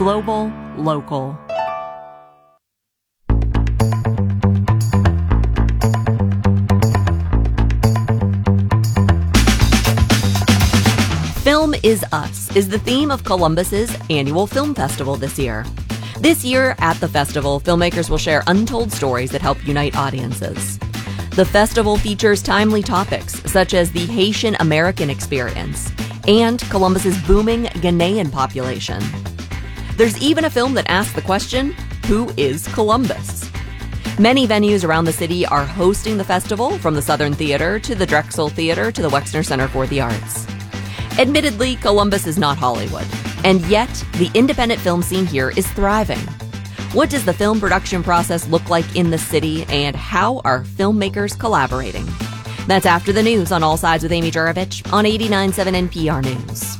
global, local. Film is Us is the theme of Columbus's annual film festival this year. This year, at the festival, filmmakers will share untold stories that help unite audiences. The festival features timely topics such as the Haitian American experience and Columbus's booming Ghanaian population. There's even a film that asks the question, who is Columbus? Many venues around the city are hosting the festival, from the Southern Theater to the Drexel Theater to the Wexner Center for the Arts. Admittedly, Columbus is not Hollywood, and yet the independent film scene here is thriving. What does the film production process look like in the city, and how are filmmakers collaborating? That's after the news on All Sides with Amy Juravich on 89.7 NPR News.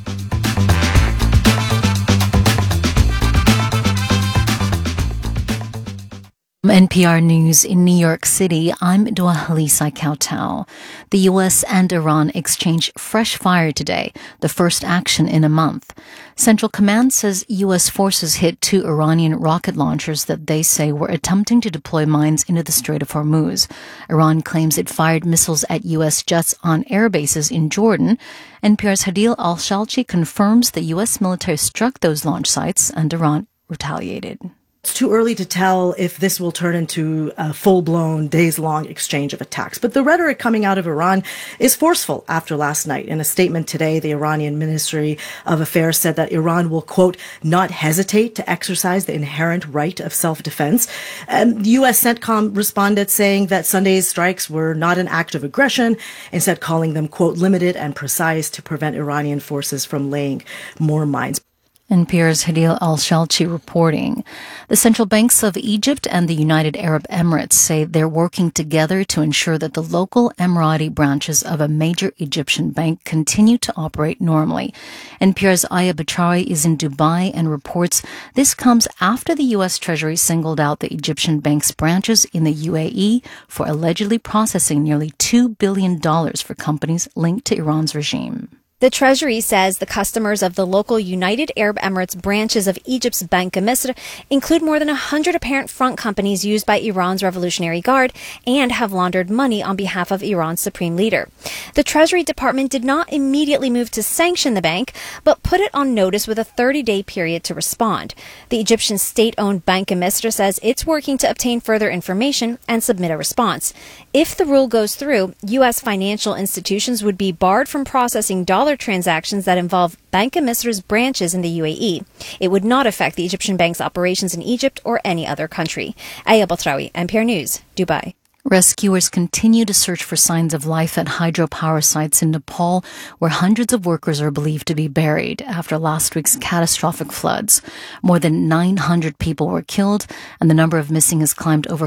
NPR News in New York City, I'm Dua Halisa Kautal. The U.S. and Iran exchanged fresh fire today, the first action in a month. Central Command says U.S. forces hit 2 Iranian rocket launchers that they say were attempting to deploy mines into the Strait of Hormuz. Iran claims it fired missiles at U.S. jets on air bases in Jordan. NPR's Hadil Al-Shalchi confirms the U.S. military struck those launch sites and Iran retaliated. It's too early to tell if this will turn into a full-blown, days-long exchange of attacks. But the rhetoric coming out of Iran is forceful after last night. In a statement today, the Iranian Ministry of Affairs said that Iran will, quote, not hesitate to exercise the inherent right of self-defense. And the U.S. CENTCOM responded saying that Sunday's strikes were not an act of aggression, instead calling them, quote, limited and precise to prevent Iranian forces from laying more mines. NPR's Hadil Al-Shalchi reporting. The central banks of Egypt and the United Arab Emirates say they're working together to ensure that the local Emirati branches of a major Egyptian bank continue to operate normally. NPR's Aya Batrawi is in Dubai and reports this comes after the U.S. Treasury singled out the Egyptian bank's branches in the UAE for allegedly processing nearly $2 billion for companies linked to Iran's regime. The Treasury says the customers of the local United Arab Emirates branches of Egypt's Bank of Misr include more than 100 apparent front companies used by Iran's Revolutionary Guard and have laundered money on behalf of Iran's supreme leader. The Treasury Department did not immediately move to sanction the bank, but put it on notice with a 30-day period to respond. The Egyptian state-owned Bank of Misr says it's working to obtain further information and submit a response. If the rule goes through, U.S. financial institutions would be barred from processing dollar transactions that involve Bank of Misr's branches in the UAE. It would not affect the Egyptian bank's operations in Egypt or any other country. Aya Batrawi, NPR News, Dubai. Rescuers continue to search for signs of life at hydropower sites in Nepal, where hundreds of workers are believed to be buried after last week's catastrophic floods. More than 900 people were killed, and the number of missing has climbed over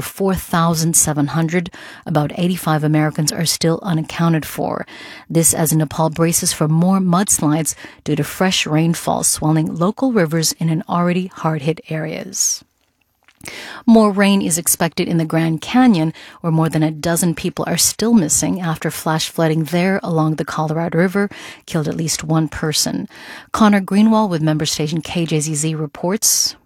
4,700. About 85 Americans are still unaccounted for. This as Nepal braces for more mudslides due to fresh rainfall swelling local rivers in an already hard-hit areas. More rain is expected in the Grand Canyon, where more than a dozen people are still missing after flash flooding there along the Colorado River killed at least one person. Connor Greenwald with member station KJZZ reports.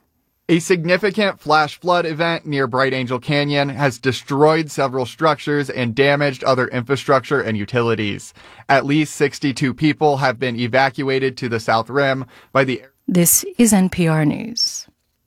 A significant flash flood event near Bright Angel Canyon has destroyed several structures and damaged other infrastructure and utilities. At least 62 people have been evacuated to the South Rim by the... This is NPR News.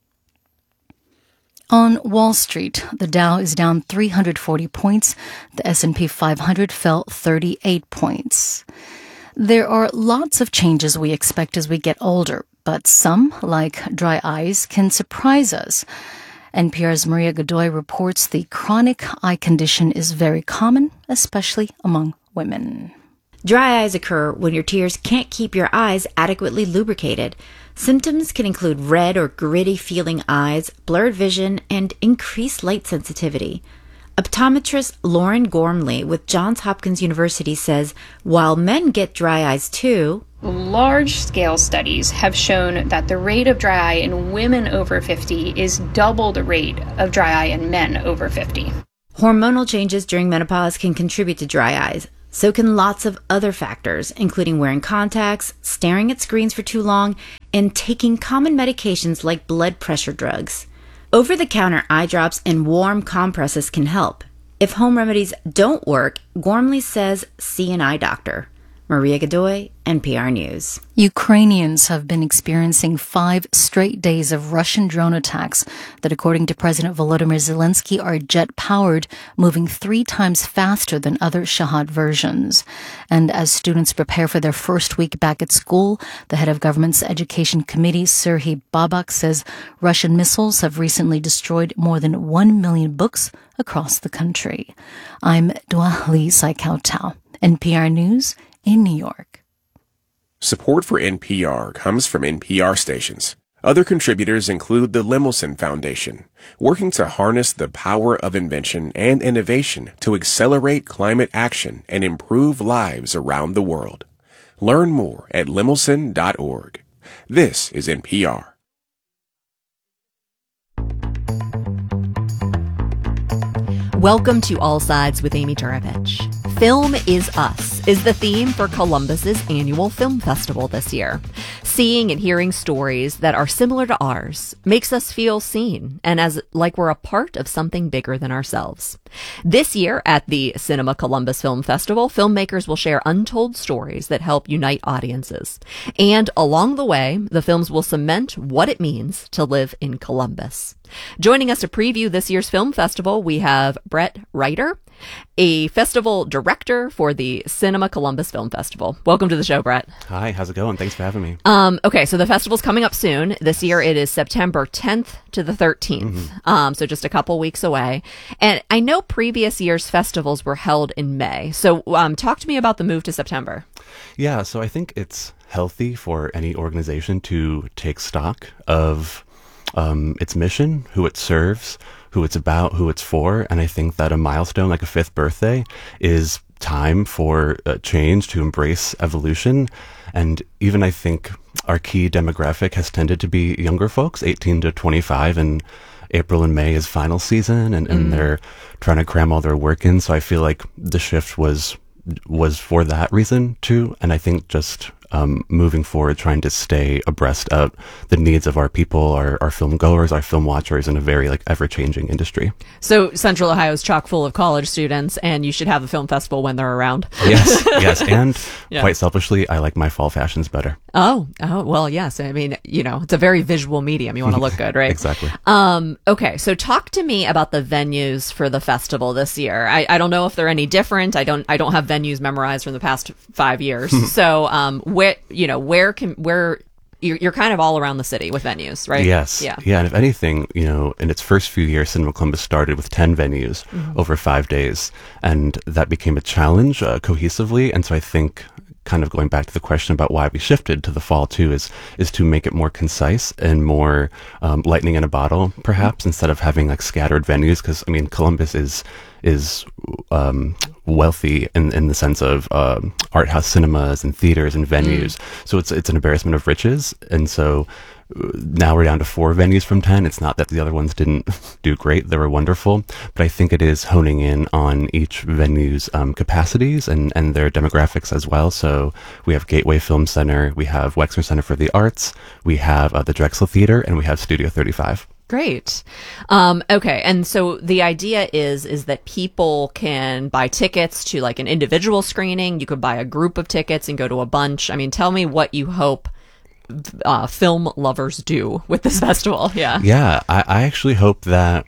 On Wall Street, the Dow is down 340 points. The S&P 500 fell 38 points. There are lots of changes we expect as we get older, but some, like dry eyes, can surprise us. NPR's Maria Godoy reports the chronic eye condition is very common, especially among women. Dry eyes occur when your tears can't keep your eyes adequately lubricated. Symptoms can include red or gritty feeling eyes, blurred vision, and increased light sensitivity. Optometrist Lauren Gormley with Johns Hopkins University says while men get dry eyes too, large-scale studies have shown that the rate of dry eye in women over 50 is double the rate of dry eye in men over 50. Hormonal changes during menopause can contribute to dry eyes. So can lots of other factors, including wearing contacts, staring at screens for too long, and taking common medications like blood pressure drugs. Over-the-counter eye drops and warm compresses can help. If home remedies don't work, Gormley says see an eye doctor. Maria Godoy, NPR News. Ukrainians have been experiencing 5 straight days of Russian drone attacks that, according to President Volodymyr Zelensky, are jet-powered, moving 3 times faster than other Shahed versions. And as students prepare for their first week back at school, the head of government's education committee, Serhiy Babak, says Russian missiles have recently destroyed more than 1 million books across the country. I'm Dua Lee Saikao-Tao, NPR News in New York. Support for NPR comes from NPR stations. Other contributors include the Lemelson Foundation, working to harness the power of invention and innovation to accelerate climate action and improve lives around the world. Learn more at lemelson.org. This is NPR. Welcome to All Sides with Amy Turovich. Film is Us is the theme for Columbus's annual film festival this year. Seeing and hearing stories that are similar to ours makes us feel seen and as like we're a part of something bigger than ourselves. This year at the Cinema Columbus Film Festival, filmmakers will share untold stories that help unite audiences. And along the way, the films will cement what it means to live in Columbus. Joining us to preview this year's film festival, we have Brett Reiter, a festival director for the Cinema Columbus Film Festival. Welcome to the show, Brett. Hi, how's it going? Thanks for having me. Okay, so the festival's coming up soon. This year it is September 10th to the 13th, so just a couple weeks away. And I know previous years' festivals were held in May. So talk to me about the move to September. Yeah, so I think it's healthy for any organization to take stock of its mission, who it serves, who it's about, who it's for. And I think that a milestone like a 5th birthday is time for change, to embrace evolution. And even I think our key demographic has tended to be younger folks, 18 to 25, and April and May is final season, and they're trying to cram all their work in. So I feel like the shift was for that reason too. And I think just moving forward, trying to stay abreast of the needs of our people, our film goers, our film watchers in a very ever-changing industry. So Central Ohio is chock full of college students, and you should have a film festival when they're around. Yes. And quite selfishly, I like my fall fashions better. Oh, well, yes. I mean, it's a very visual medium. You want to look good, right? Exactly. Okay. So talk to me about the venues for the festival this year. I don't know if they're any different. I don't have venues memorized from the past 5 years. So, where you're kind of all around the city with venues, right? Yes. Yeah. And if anything, in its first few years, Cinema Columbus started with 10 venues over 5 days, and that became a challenge cohesively. And so I think, kind of going back to the question about why we shifted to the fall too, is to make it more concise and more lightning in a bottle, perhaps, instead of having scattered venues. Because I mean, Columbus is wealthy in the sense of art house cinemas and theaters and venues. So it's an embarrassment of riches. And so now we're down to 4 venues from 10. It's not that the other ones didn't do great. They were wonderful. But I think it is honing in on each venue's capacities and their demographics as well. So we have Gateway Film Center, we have Wexner Center for the Arts, we have the Drexel Theater, and we have Studio 35. Great. Okay. And so the idea is that people can buy tickets to an individual screening. You could buy a group of tickets and go to a bunch. I mean, tell me what you hope film lovers do with this festival. Yeah. I actually hope that,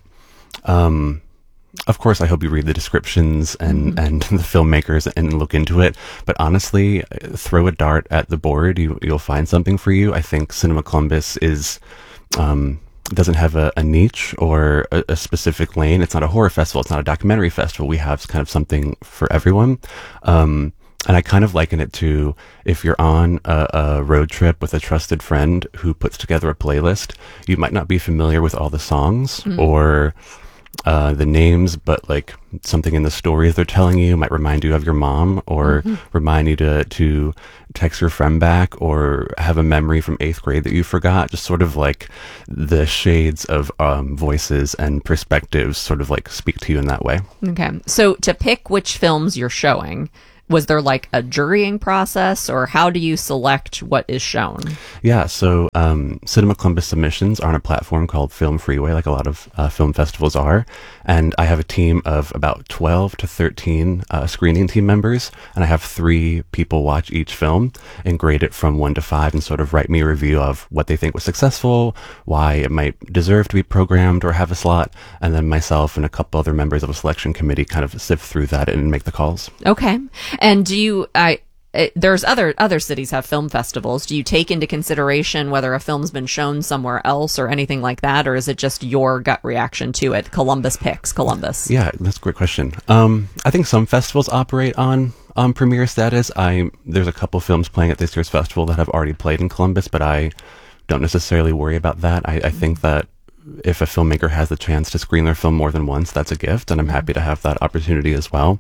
of course, I hope you read the descriptions and the filmmakers and look into it. But honestly, throw a dart at the board. You'll find something for you. I think Cinema Columbus doesn't have a niche or a specific lane. It's not a horror festival. It's not a documentary festival. We have kind of something for everyone. And I kind of liken it to if you're on a road trip with a trusted friend who puts together a playlist, you might not be familiar with all the songs or the names, but something in the stories they're telling you might remind you of your mom or remind you to text your friend back or have a memory from 8th grade that you forgot. Just sort of the shades of voices and perspectives sort of speak to you in that way. Okay. So to pick which films you're showing, Was there like a jurying process, or how do you select what is shown? Yeah, so Cinema Columbus submissions are on a platform called Film Freeway, like a lot of film festivals are. And I have a team of about 12 to 13 screening team members, and I have 3 people watch each film and grade it from 1 to 5 and sort of write me a review of what they think was successful, why it might deserve to be programmed or have a slot, and then myself and a couple other members of a selection committee kind of sift through that and make the calls. Okay. And do you, there's other cities have film festivals. Do you take into consideration whether a film's been shown somewhere else or anything like that, or is it just your gut reaction to it? Columbus picks Columbus. Yeah, that's a great question. I think some festivals operate on premiere status. There's a couple films playing at this year's festival that have already played in Columbus, but I don't necessarily worry about that. I think that if a filmmaker has the chance to screen their film more than once, that's a gift, and I'm happy to have that opportunity as well.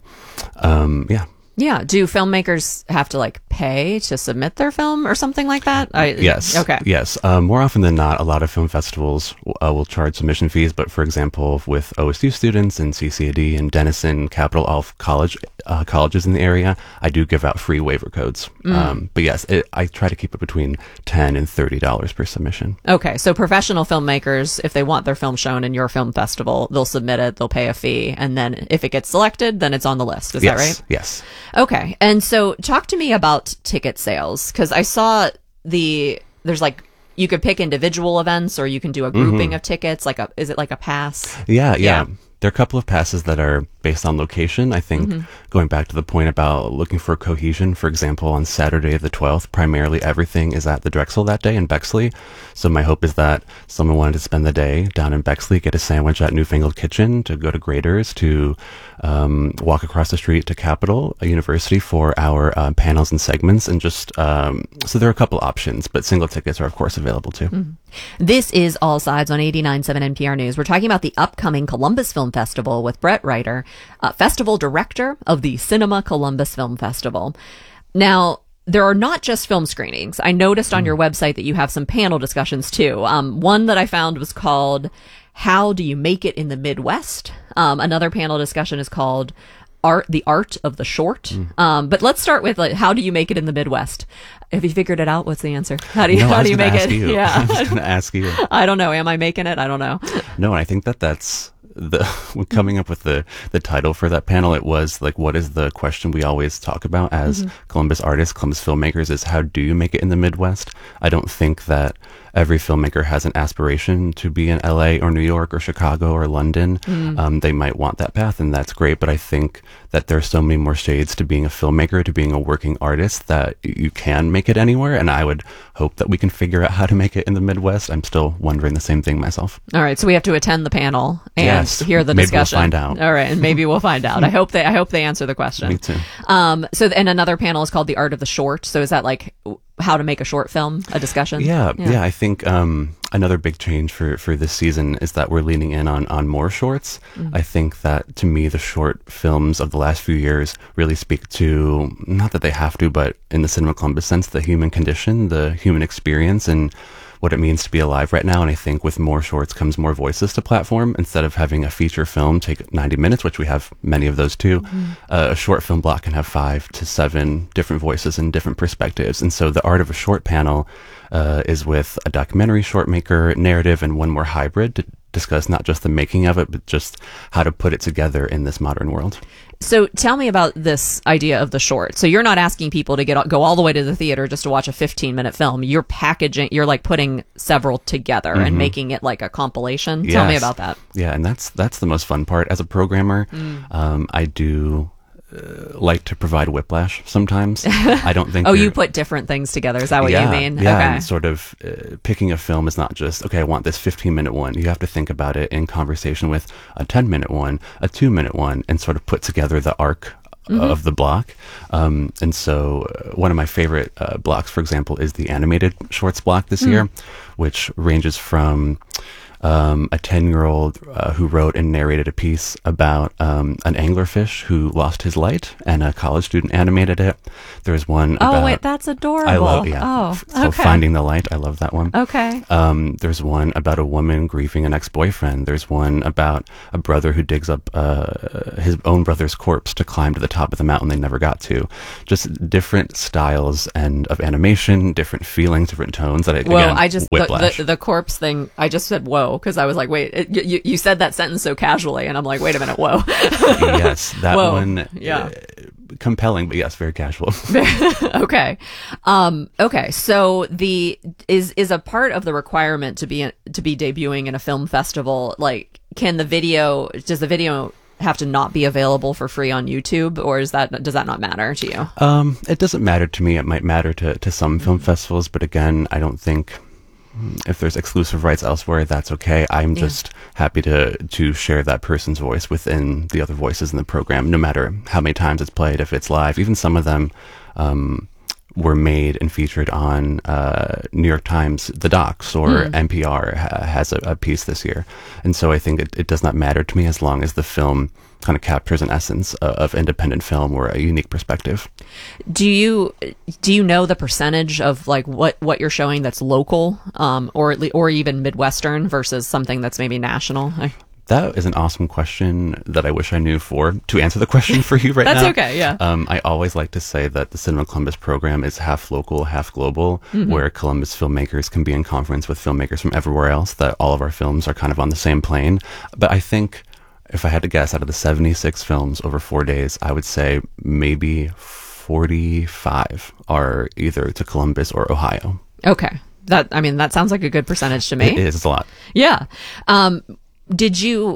Yeah. Yeah. Do filmmakers have to like pay to submit their film or something like that? Yes. Okay. Yes. More often than not, a lot of film festivals will charge submission fees. But for example, with OSU students and CCAD and Denison, Capital Alpha colleges in the area, I do give out free waiver codes. But yes, I try to keep it between $10 and $30 per submission. Okay. So professional filmmakers, if they want their film shown in your film festival, they'll submit it, they'll pay a fee, and then if it gets selected, then it's on the list. Is that right? Yes. Okay. And so talk to me about ticket sales, because I saw there's like, you could pick individual events or you can do a grouping of tickets. Is it like a pass? Yeah. There are a couple of passes that are based on location. I think going back to the point about looking for cohesion, for example, on Saturday the 12th, primarily everything is at the Drexel that day in Bexley. So my hope is that someone wanted to spend the day down in Bexley, get a sandwich at Newfangled Kitchen, to go to Graders, to walk across the street to Capital University for our panels and segments, and just so there are a couple options, but single tickets are of course available too. This is All Sides on 89.7 NPR News. We're talking about the upcoming Columbus Film Festival with Brett Reiter, festival director of the Cinema Columbus Film Festival. Now, there are not just film screenings. I noticed on your website that you have some panel discussions too. One that I found was called "How Do You Make It in the Midwest?" Another panel discussion is called the art of the short. But let's start with how do you make it in the Midwest? Have you figured it out? What's the answer? How do you make it? Yeah, I was going to ask you. I don't know. Am I making it? I don't know. No, and I think that's when coming up with the title for that panel, it was like, what is the question we always talk about as Columbus artists, Columbus filmmakers, is how do you make it in the Midwest? I don't think that every filmmaker has an aspiration to be in LA or New York or Chicago or London. They might want that path, and that's great. But I think that there's so many more shades to being a filmmaker, to being a working artist, that you can make it anywhere. And I would hope that we can figure out how to make it in the Midwest. I'm still wondering the same thing myself. All right. So we have to attend the panel and hear the discussion. Maybe we'll find out. All right. And maybe we'll find out. I hope they answer the question. Me too. And another panel is called The Art of the Short. So is that like how to make a short film, a discussion? Yeah. I think another big change for this season is that we're leaning in on more shorts. I think that, to me, the short films of the last few years really speak to, not that they have to, but in the Cinema Columbus sense, the human condition, the human experience, and what it means to be alive right now. And I think with more shorts comes more voices to platform. Instead of having a feature film take 90 minutes, which we have many of those too, a short film block can have 5 to 7 different voices and different perspectives. And so the Art of a Short panel is with a documentary short maker, narrative, and one more hybrid to discuss not just the making of it, but just how to put it together in this modern world. So tell me about this idea of the short. So you're not asking people to go all the way to the theater just to watch a 15-minute film. You're packaging, you're like putting several together and making it like a compilation. Yes. Tell me about that. Yeah, and that's the most fun part. As a programmer, I do like to provide whiplash sometimes. I don't think you put different things together. Is that what you mean? Yeah, okay. And sort of picking a film is not just, okay, I want this 15-minute one. You have to think about it in conversation with a 10-minute one, a 2-minute one, and sort of put together the arc of the block. And so one of my favorite blocks, for example, is the animated shorts block this year, which ranges from a 10-year-old who wrote and narrated a piece about an anglerfish who lost his light, and a college student animated it. There's one about... Oh, wait, that's adorable. I love, yeah. Oh, So okay. Finding the Light, I love that one. Okay. There's one about a woman grieving an ex-boyfriend. There's one about a brother who digs up his own brother's corpse to climb to the top of the mountain they never got to. Just different styles and of animation, different feelings, different tones. That Well, again, I just whiplash. the corpse thing. I just said whoa because I was like, wait, you said that sentence so casually, and I'm like, wait a minute, whoa. Yes, that Whoa. one. Yeah. Compelling, but yes, very casual. Okay. Okay. So is a part of the requirement to be debuting in a film festival, like, does the video have to not be available for free on YouTube, or does that not matter to you? It doesn't matter to me. It might matter to some film festivals, but again, I don't think if there's exclusive rights elsewhere, that's okay. I'm just happy to share that person's voice within the other voices in the program, no matter how many times it's played, if it's live. Even some of them were made and featured on New York Times, The Docs, or NPR has a piece this year. And so I think it does not matter to me as long as the film kind of captures an essence of independent film or a unique perspective. Do you know the percentage of like what you're showing that's local, or even Midwestern versus something that's maybe national? That is an awesome question that I wish I knew to answer the question for you right now. That's okay, yeah. I always like to say that the Cinema Columbus program is half local, half global, where Columbus filmmakers can be in conference with filmmakers from everywhere else, that all of our films are kind of on the same plane. But I think if I had to guess, out of the 76 films over 4 days, I would say maybe 45 are either to Columbus or Ohio. Okay. That sounds like a good percentage to me. It is. It's a lot. Yeah. Did you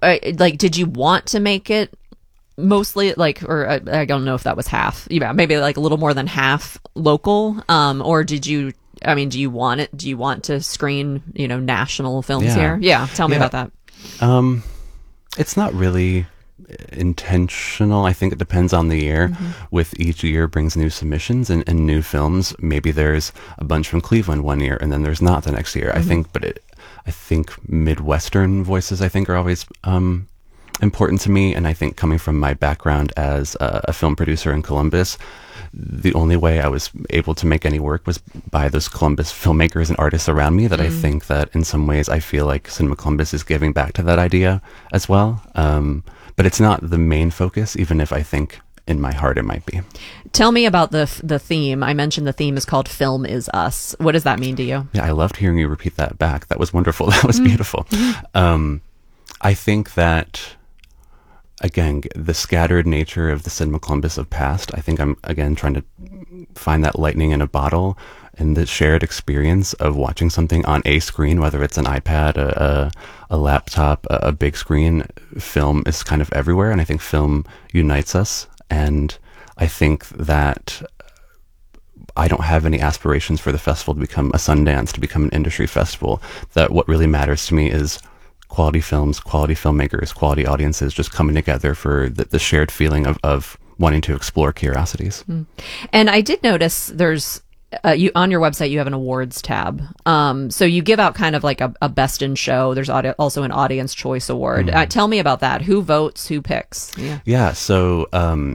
want to make it mostly or I don't know if that was half, maybe like a little more than half local, or do you want to screen, national films here? Yeah. Tell me about that. It's not really intentional. I think it depends on the year. With each year brings new submissions and new films. Maybe there's a bunch from Cleveland one year and then there's not the next year. I think Midwestern voices, are always important to me. And I think coming from my background as a film producer in Columbus, the only way I was able to make any work was by those Columbus filmmakers and artists around me, that I think that in some ways I feel like Cinema Columbus is giving back to that idea as well. But it's not the main focus, even if I think in my heart it might be. Tell me about the theme. I mentioned the theme is called Film Is Us. What does that mean to you? Yeah, I loved hearing you repeat that back. That was wonderful. That was beautiful. I think that, again, the scattered nature of the Cinema Columbus of past, I think I'm, again, trying to find that lightning in a bottle, and the shared experience of watching something on a screen, whether it's an iPad, a laptop, a big screen. Film is kind of everywhere, and I think film unites us. And I think that I don't have any aspirations for the festival to become a Sundance, to become an industry festival. That what really matters to me is quality films, quality filmmakers, quality audiences just coming together for the shared feeling of wanting to explore curiosities. And I did notice there's on your website you have an awards tab. So you give out kind of like a best in show. There's also an audience choice award. Tell me about that. Who votes? Who picks? Yeah. So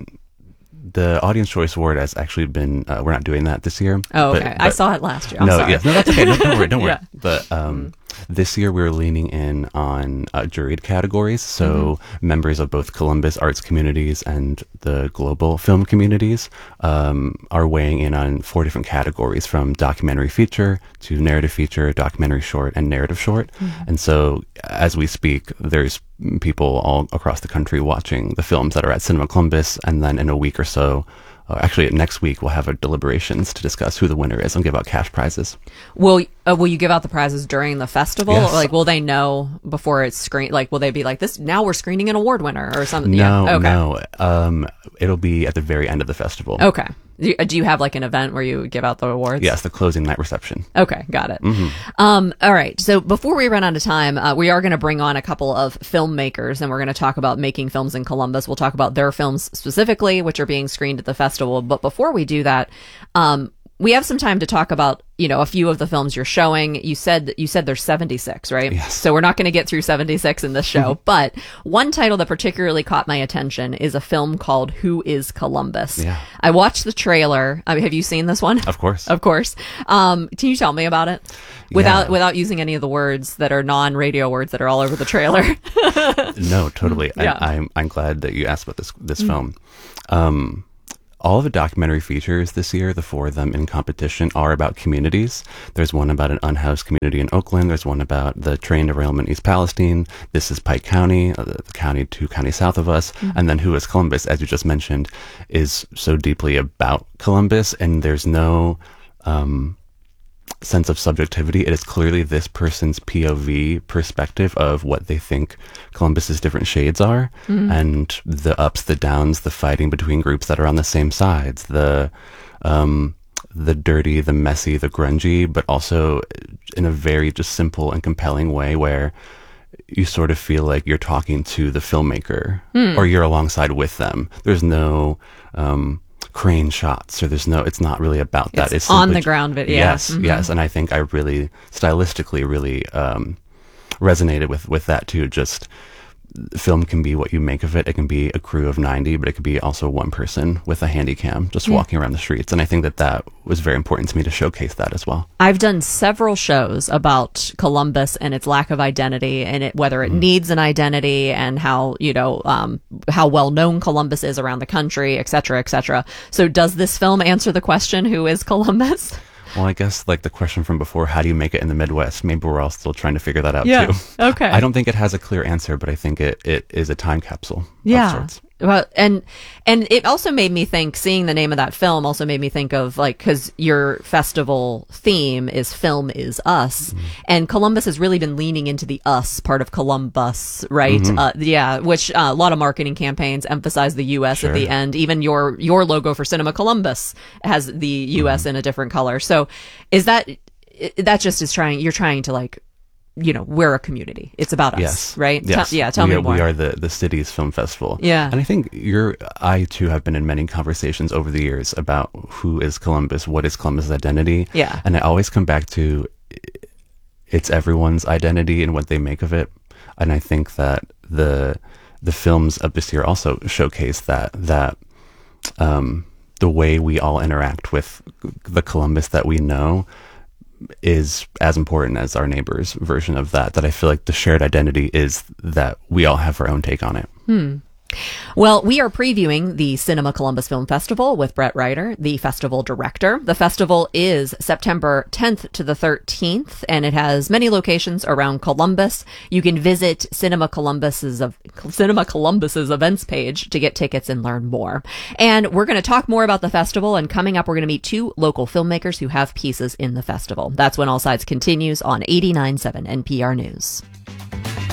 the Audience Choice Award has actually been, we're not doing that this year. Oh, okay. But I saw it last year. No, sorry. no, that's okay. No, don't worry. Yeah. But this year we're leaning in on juried categories. So members of both Columbus arts communities and the global film communities are weighing in on 4 different categories, from documentary feature to narrative feature, documentary short, and narrative short. And so as we speak, there's people all across the country watching the films that are at Cinema Columbus, and then in a week or so, actually next week, we'll have our deliberations to discuss who the winner is and give out cash prizes. Will you give out the prizes during the festival? Yes. Or like, will they know before it's screened? Like, will they be like, this, now we're screening an award winner or something? No. It'll be at the very end of the festival. Okay. Do you have like an event where you give out the awards? Yes, the closing night reception. Okay, got it. All right. So before we run out of time, we are going to bring on a couple of filmmakers, and we're going to talk about making films in Columbus. We'll talk about their films specifically, which are being screened at the festival. But before we do that, we have some time to talk about, a few of the films you're showing. You said there's 76, right? Yes. So we're not going to get through 76 in this show, but one title that particularly caught my attention is a film called Who is Columbus? Yeah. I watched the trailer. I mean, have you seen this one? Of course. Of course. Can you tell me about it? Without using any of the words that are non-radio words that are all over the trailer. No, totally. Yeah. I'm glad that you asked about this film. All of the documentary features this year, the 4 of them in competition, are about communities. There's one about an unhoused community in Oakland. There's one about the train derailment in East Palestine. This is Pike County, the county 2 counties south of us. And then Who is Columbus, as you just mentioned, is so deeply about Columbus, and there's no sense of subjectivity. It is clearly this person's POV perspective of what they think Columbus's different shades are, and the ups, the downs, the fighting between groups that are on the same sides, the dirty, the messy, the grungy, but also in a very just simple and compelling way where you sort of feel like you're talking to the filmmaker or you're alongside with them. There's no crane shots, or it's not really about that. It's on the ground video. Yes, yes. And I think I really, stylistically, really resonated with that too. Just film can be what you make of it. It can be a crew of 90, but it could be also one person with a handy cam just walking around the streets. And I think that was very important to me to showcase that as well. I've done several shows about Columbus and its lack of identity, and whether it needs an identity, and how, how well known Columbus is around the country, et cetera, et cetera. So does this film answer the question, who is Columbus? Well, I guess like the question from before, how do you make it in the Midwest? Maybe we're all still trying to figure that out too. Okay. I don't think it has a clear answer, but I think it is a time capsule of sorts. Well, and it also made me think, seeing the name of that film also made me think of, like, because your festival theme is Film is Us, and Columbus has really been leaning into the us part of Columbus, right? Which a lot of marketing campaigns emphasize the U.S. at the end. Even your logo for Cinema Columbus has the U.S. in a different color. So is that just is you're trying to, like, we're a community. It's about us, yes. right? Yes. Tell me more. We are the city's film festival. Yeah. And I think I too have been in many conversations over the years about who is Columbus, what is Columbus' identity. Yeah. And I always come back to it's everyone's identity and what they make of it. And I think that the films of this year also showcase that the way we all interact with the Columbus that we know is as important as our neighbor's version of that I feel like the shared identity is that we all have our own take on it. Well, we are previewing the Cinema Columbus Film Festival with Brett Ryder, the festival director. The festival is September 10th to the 13th, and it has many locations around Columbus. You can visit Cinema Columbus's events page to get tickets and learn more. And we're going to talk more about the festival, and coming up, we're going to meet 2 local filmmakers who have pieces in the festival. That's when All Sides continues on 89.7 NPR News.